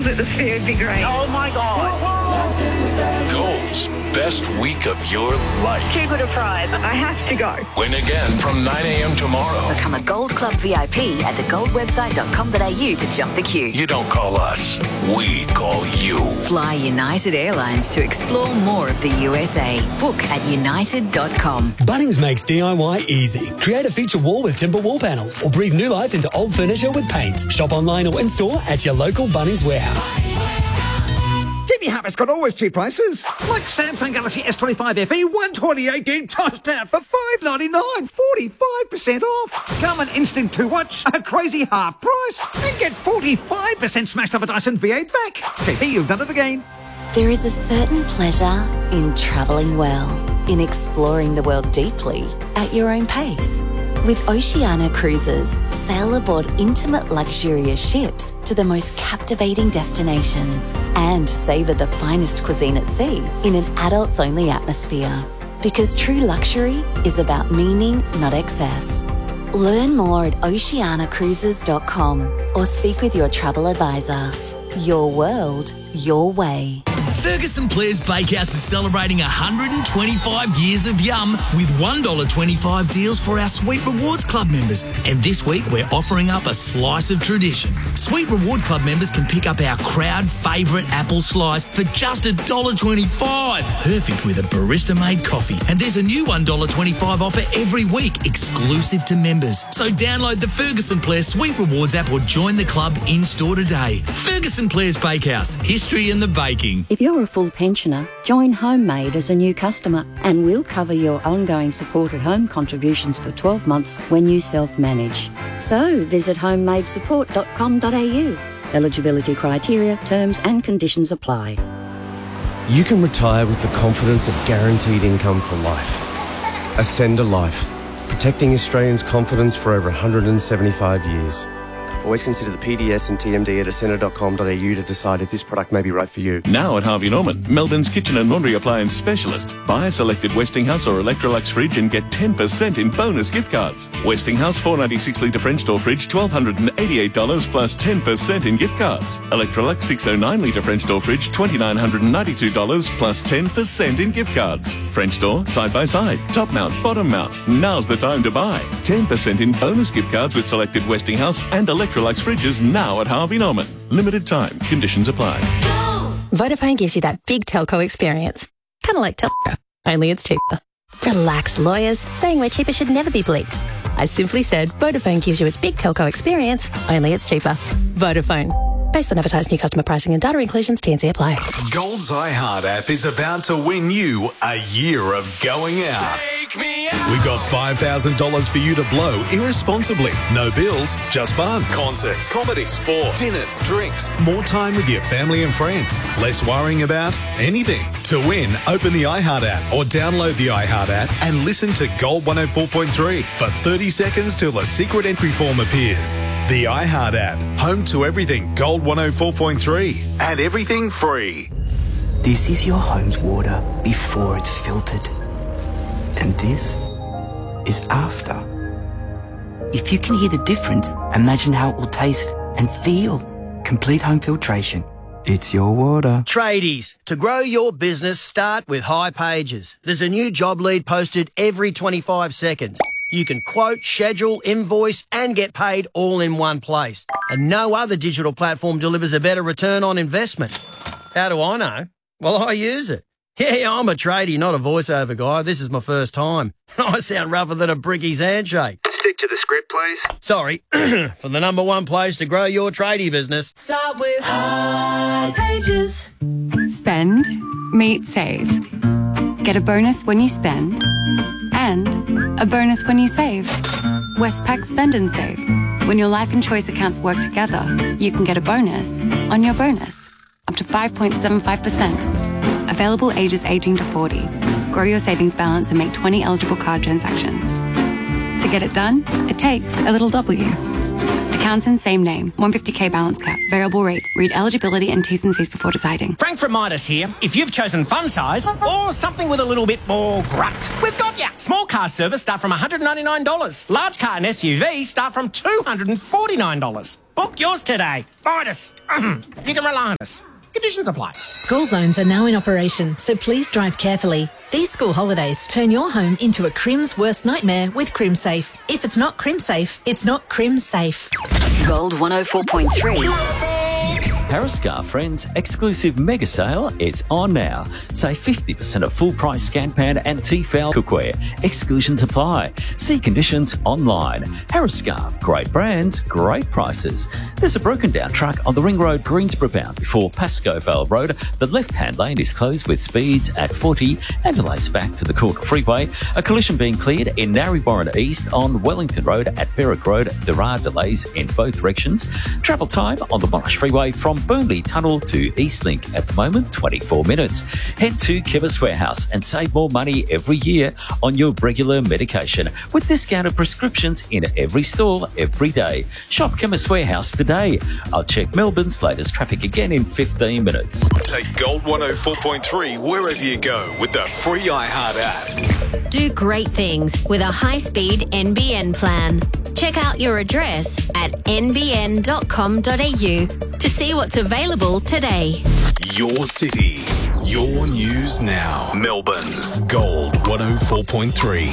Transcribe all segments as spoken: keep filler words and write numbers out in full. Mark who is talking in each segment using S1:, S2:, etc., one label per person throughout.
S1: that the fare would be great.
S2: Oh, my God.
S3: Gold's best week of your life.
S1: Too good a prize. I have to go.
S3: Win again from nine a.m. tomorrow.
S4: Become a Gold Club V I P at the gold website dot com dot a u to jump the queue.
S3: You don't call us, we call you.
S4: Fly United Airlines to explore more of the U S A. Book at united dot com.
S5: Bunnings makes D I Y easy. Create a feature wall with timber wall panels or breathe new life into old furniture with paint. Shop online or in-store at your local Bunnings warehouse.
S6: Jimmy Harper's got always cheap prices. Like Samsung Galaxy S twenty-five F E, one twenty-eight gig tossed out for five ninety-nine, forty-five percent off. Come and instant two watch, a crazy half price, and get forty-five percent smashed up a Dyson V eight back. J P, you've done it again.
S7: There is a certain pleasure in travelling well, in exploring the world deeply at your own pace. With Oceania Cruises, sail aboard intimate luxurious ships to the most captivating destinations and savour the finest cuisine at sea in an adults-only atmosphere. Because true luxury is about meaning, not excess. Learn more at oceania cruises dot com or speak with your travel advisor. Your world, your way.
S8: Ferguson Players Bakehouse is celebrating one hundred twenty-five years of yum with one dollar twenty-five deals for our Sweet Rewards Club members. And this week we're offering up a slice of tradition. Sweet Reward Club members can pick up our crowd favourite apple slice for just one dollar twenty-five. Perfect with a barista-made coffee. And there's a new one dollar twenty-five offer every week, exclusive to members. So download the Ferguson Players Sweet Rewards app or join the club in-store today. Ferguson Players Bakehouse, history in the baking.
S9: If you're a full pensioner, join Homemade as a new customer and we'll cover your ongoing supported home contributions for twelve months when you self-manage. So visit homemade support dot com dot a u. Eligibility criteria, terms and conditions apply.
S10: You can retire with the confidence of guaranteed income for life. Ascend a Life, protecting Australians' confidence for over one hundred seventy-five years. Always consider the P D S and T M D at ascender dot com dot a u to decide if this product may be right for you.
S11: Now at Harvey Norman, Melbourne's kitchen and laundry appliance specialist. Buy a selected Westinghouse or Electrolux fridge and get ten percent in bonus gift cards. Westinghouse four ninety-six litre French door fridge, one thousand two hundred eighty-eight dollars plus ten percent in gift cards. Electrolux six oh nine litre French door fridge, two thousand nine hundred ninety-two dollars plus ten percent in gift cards. French door, side by side, top mount, bottom mount. Now's the time to buy. ten percent in bonus gift cards with selected Westinghouse and Electrolux fridges now at Harvey Norman. Limited time. Conditions apply.
S12: Vodafone gives you that big telco experience. Kind of like Telco, only it's cheaper. Relax, lawyers. Saying we're cheaper should never be bleeped. I simply said Vodafone gives you its big telco experience, only it's cheaper. Vodafone. Based on advertised new customer pricing and data inclusions, T and C apply.
S13: Gold's iHeart app is about to win you a year of going out. We've got five thousand dollars for you to blow irresponsibly. No bills, just fun. Concerts, comedy, sport, dinners, drinks, more time with your family and friends. Less worrying about anything. To win, open the iHeart app or download the iHeart app and listen to Gold one oh four point three for thirty seconds till a secret entry form appears. The iHeart app, home to everything Gold one oh four point three and everything free.
S14: This is your home's water before it's filtered. And this is after. If you can hear the difference, imagine how it will taste and feel. Complete home filtration. It's your water.
S15: Tradies, to grow your business, start with High Pages. There's a new job lead posted every twenty-five seconds. You can quote, schedule, invoice, and get paid all in one place. And no other digital platform delivers a better return on investment. How do I know? Well, I use it. Yeah, I'm a tradie, not a voiceover guy. This is my first time. I sound rougher than a brickie's handshake.
S16: Stick to the script, please.
S15: Sorry. For the number one place to grow your tradie business.
S17: Start with High Pages. Spend, meet, save. Get a bonus when you spend and a bonus when you save. Westpac Spend and Save. When your life and choice accounts work together, you can get a bonus on your bonus. Up to five point seven five percent. Available ages eighteen to forty. Grow your savings balance and make twenty eligible card transactions. To get it done, it takes a little W. Townsend, same name. one hundred fifty k balance cap. Variable rate. Read eligibility and T's and C's before deciding.
S2: Frank from Midas here. If you've chosen fun size or something with a little bit more grunt, we've got ya. Small car service start from one hundred ninety-nine dollars. Large car and S U V start from two hundred forty-nine dollars. Book yours today. Midas. You can rely on us. Conditions apply.
S16: School zones are now in operation, so please drive carefully. These school holidays turn your home into a Crim's worst nightmare with CrimSafe. If it's not CrimSafe, it's not CrimSafe.
S4: Gold one oh four point three.
S18: Periscar Friends exclusive mega sale is on now. Save fifty percent of full price scan pan and T-foul cookware. Exclusions apply. See conditions online. Periscar, great brands, great prices. There's a broken down truck on the Ring Road, Greensboro bound before Pascoe Vale Road. The left-hand lane is closed with speeds at forty and delays back to the Court Freeway. A collision being cleared in Narryborn East on Wellington Road at Berwick Road. There are delays in both directions. Travel time on the Monash Freeway from Burnley Tunnel to Eastlink at the moment, twenty-four minutes. Head to Chemist Warehouse and save more money every year on your regular medication with discounted prescriptions in every store every day. Shop Chemist Warehouse today. I'll check Melbourne's latest traffic again in fifteen minutes.
S13: Take Gold one oh four point three wherever you go with the free iHeart app.
S19: Do great things with a high-speed N B N plan. Check out your address at n b n dot com dot a u to see what's available today.
S13: Your city, your news now. Melbourne's Gold one oh four point three.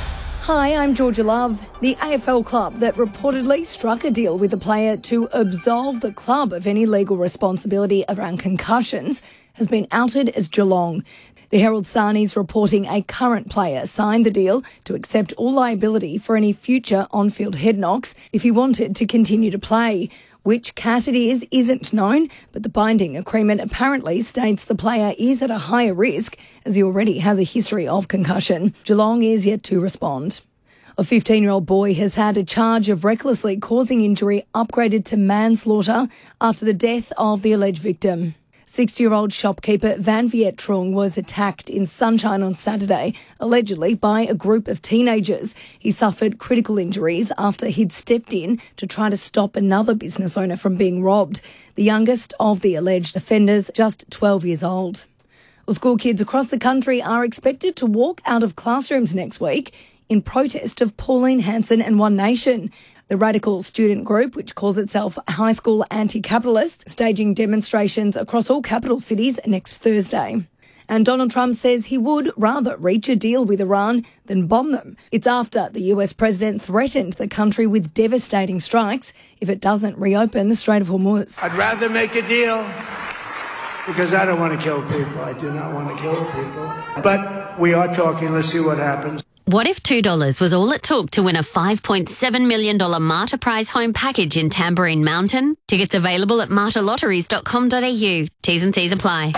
S20: Hi, I'm Georgia Love. The A F L club that reportedly struck a deal with the player to absolve the club of any legal responsibility around concussions has been outed as Geelong. The Herald Sun is reporting a current player signed the deal to accept all liability for any future on-field head knocks if he wanted to continue to play. Which cat it is isn't known, but the binding agreement apparently states the player is at a higher risk as he already has a history of concussion. Geelong is yet to respond. A fifteen-year-old boy has had a charge of recklessly causing injury upgraded to manslaughter after the death of the alleged victim. sixty-year-old shopkeeper Van Viet Trung was attacked in Sunshine on Saturday, allegedly by a group of teenagers. He suffered critical injuries after he'd stepped in to try to stop another business owner from being robbed. The youngest of the alleged offenders, just twelve years old. Well, school kids across the country are expected to walk out of classrooms next week in protest of Pauline Hanson and One Nation. The radical student group, which calls itself High School Anti-Capitalist, staging demonstrations across all capital cities next Thursday. And Donald Trump says he would rather reach a deal with Iran than bomb them. It's after the U S president threatened the country with devastating strikes if it doesn't reopen the Strait of Hormuz.
S21: I'd rather make a deal because I don't want to kill people. I do not want to kill people. But we are talking. Let's see what happens.
S19: What if two dollars was all it took to win a five point seven million dollars Marta Prize home package in Tambourine Mountain? Tickets available at marta lotteries dot com dot a u. T's and C's apply.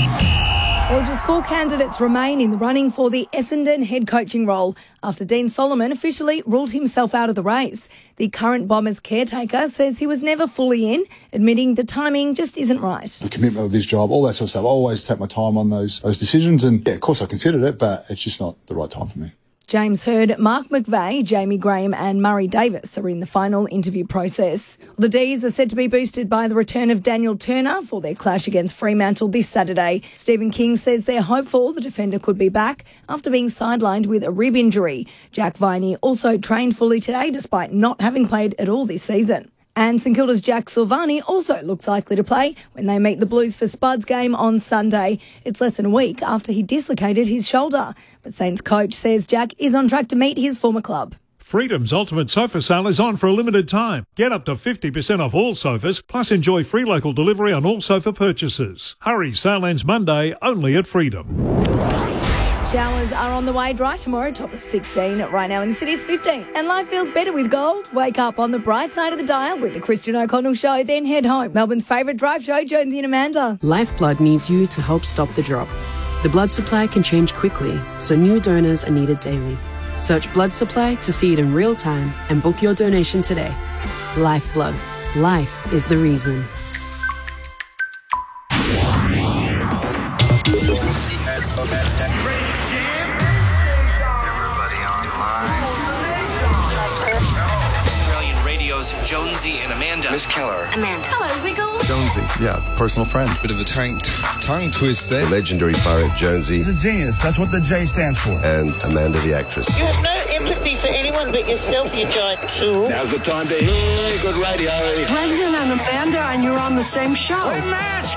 S20: Well, just four candidates remain in the running for the Essendon head coaching role after Dean Solomon officially ruled himself out of the race. The current Bombers caretaker says he was never fully in, admitting the timing just isn't right.
S22: The commitment of this job, all that sort of stuff. I always take my time on those those decisions, and yeah, of course I considered it, but it's just not the right time for me.
S20: James Hird, Mark McVeigh, Jamie Graham and Murray Davis are in the final interview process. The D's are set to be boosted by the return of Daniel Turner for their clash against Fremantle this Saturday. Stephen King says they're hopeful the defender could be back after being sidelined with a rib injury. Jack Viney also trained fully today despite not having played at all this season. And St Kilda's Jack Silvani also looks likely to play when they meet the Blues for Spuds game on Sunday. It's less than a week after he dislocated his shoulder. But Saints coach says Jack is on track to meet his former club.
S23: Freedom's Ultimate Sofa Sale is on for a limited time. Get up to fifty percent off all sofas, plus enjoy free local delivery on all sofa purchases. Hurry, sale ends Monday, only at Freedom.
S20: Showers are on the way. Dry tomorrow, top of sixteen. Right now in the city, it's fifteen. And life feels better with gold. Wake up on the bright side of the dial with the Christian O'Connell Show, then head home. Melbourne's favourite drive show, Jonesy and Amanda.
S24: Lifeblood needs you to help stop the drop. The blood supply can change quickly, so new donors are needed daily. Search blood supply to see it in real time and book your donation today. Lifeblood. Life is the reason.
S1: Jonesy and Amanda.
S3: Miss Keller.
S19: Amanda. Hello, Wiggles.
S5: Jonesy, yeah, personal friend.
S3: Bit of a tongue, tongue twist there.
S5: The legendary pirate Jonesy.
S6: He's a genius. That's what the J stands for.
S5: And Amanda the actress.
S25: You have no empathy for anyone but yourself, you giant tool.
S26: Now's the time to hear good radio.
S27: Brendan and Amanda, and you're on the same show.